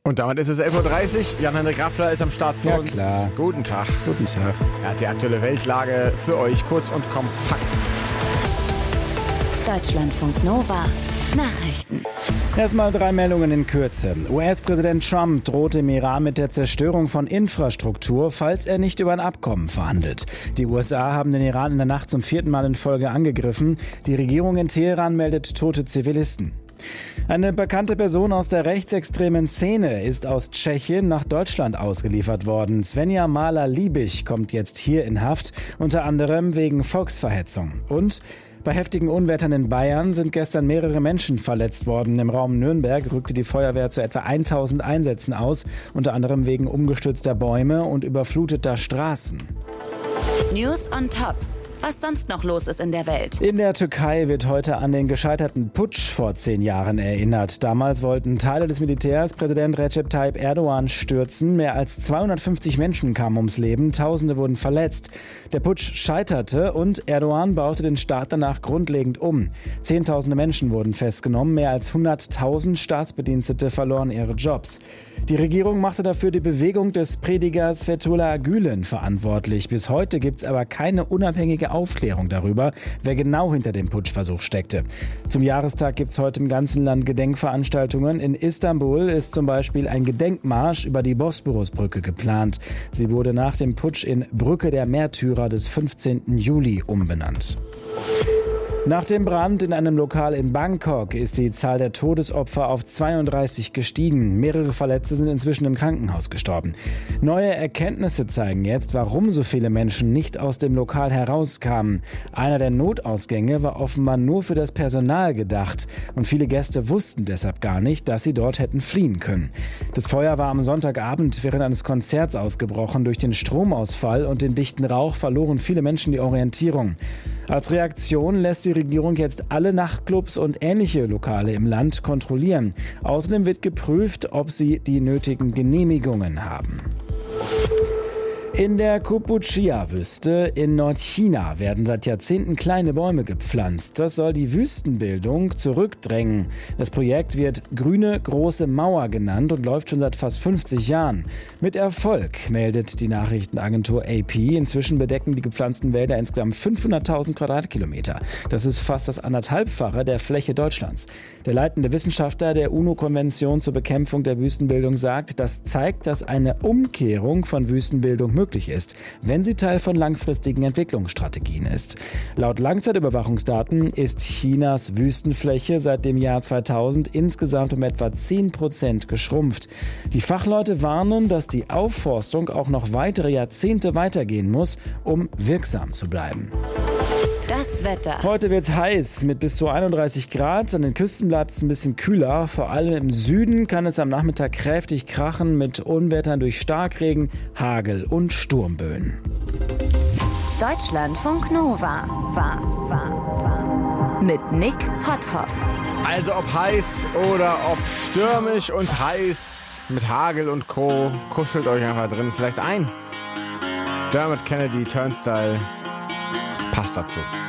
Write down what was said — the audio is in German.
Und damit ist es 11.30 Uhr. Jan-Henrik Raffler ist am Start für uns. Klar. Guten Tag. Guten Tag. Er hat die aktuelle Weltlage für euch kurz und kompakt. Deutschlandfunk Nova. Nachrichten. Erstmal 3 Meldungen in Kürze. US-Präsident Trump droht dem Iran mit der Zerstörung von Infrastruktur, falls er nicht über ein Abkommen verhandelt. Die USA haben den Iran in der Nacht zum 4. Mal in Folge angegriffen. Die Regierung in Teheran meldet tote Zivilisten. Eine bekannte Person aus der rechtsextremen Szene ist aus Tschechien nach Deutschland ausgeliefert worden. Svenja Mahler-Liebig kommt jetzt hier in Haft, unter anderem wegen Volksverhetzung. Und bei heftigen Unwettern in Bayern sind gestern mehrere Menschen verletzt worden. Im Raum Nürnberg rückte die Feuerwehr zu etwa 1000 Einsätzen aus, unter anderem wegen umgestürzter Bäume und überfluteter Straßen. News on Top. Was sonst noch los ist in der Welt. In der Türkei wird heute an den gescheiterten Putsch vor 10 Jahren erinnert. Damals wollten Teile des Militärs Präsident Recep Tayyip Erdogan stürzen. Mehr als 250 Menschen kamen ums Leben, Tausende wurden verletzt. Der Putsch scheiterte und Erdogan baute den Staat danach grundlegend um. Zehntausende Menschen wurden festgenommen, mehr als 100.000 Staatsbedienstete verloren ihre Jobs. Die Regierung machte dafür die Bewegung des Predigers Fethullah Gülen verantwortlich. Bis heute gibt es aber keine unabhängige Aufklärung darüber, wer genau hinter dem Putschversuch steckte. Zum Jahrestag gibt es heute im ganzen Land Gedenkveranstaltungen. In Istanbul ist zum Beispiel ein Gedenkmarsch über die Bosporusbrücke geplant. Sie wurde nach dem Putsch in Brücke der Märtyrer des 15. Juli umbenannt. Nach dem Brand in einem Lokal in Bangkok ist die Zahl der Todesopfer auf 32 gestiegen. Mehrere Verletzte sind inzwischen im Krankenhaus gestorben. Neue Erkenntnisse zeigen jetzt, warum so viele Menschen nicht aus dem Lokal herauskamen. Einer der Notausgänge war offenbar nur für das Personal gedacht. Und viele Gäste wussten deshalb gar nicht, dass sie dort hätten fliehen können. Das Feuer war am Sonntagabend während eines Konzerts ausgebrochen. Durch den Stromausfall und den dichten Rauch verloren viele Menschen die Orientierung. Als Reaktion lässt die Regierung jetzt alle Nachtclubs und ähnliche Lokale im Land kontrollieren. Außerdem wird geprüft, ob sie die nötigen Genehmigungen haben. In der Kampuchea-Wüste in Nordchina werden seit Jahrzehnten kleine Bäume gepflanzt. Das soll die Wüstenbildung zurückdrängen. Das Projekt wird Grüne Große Mauer genannt und läuft schon seit fast 50 Jahren. Mit Erfolg, meldet die Nachrichtenagentur AP. Inzwischen bedecken die gepflanzten Wälder insgesamt 500.000 Quadratkilometer. Das ist fast das 1,5-fache der Fläche Deutschlands. Der leitende Wissenschaftler der UNO-Konvention zur Bekämpfung der Wüstenbildung sagt, das zeigt, dass eine Umkehrung von Wüstenbildung möglich ist, wenn sie Teil von langfristigen Entwicklungsstrategien ist. Laut Langzeitüberwachungsdaten ist Chinas Wüstenfläche seit dem Jahr 2000 insgesamt um etwa 10% geschrumpft. Die Fachleute warnen, dass die Aufforstung auch noch weitere Jahrzehnte weitergehen muss, um wirksam zu bleiben. Das Wetter. Heute wird es heiß mit bis zu 31 Grad. An den Küsten bleibt es ein bisschen kühler. Vor allem im Süden kann es am Nachmittag kräftig krachen mit Unwettern durch Starkregen, Hagel und Sturmböen. Deutschlandfunk Nova. Mit Nick Potthoff. Also ob heiß oder ob stürmisch und heiß mit Hagel und Co. Kuschelt euch einfach drin vielleicht ein. Dermot Kennedy, Turnstile, passt dazu.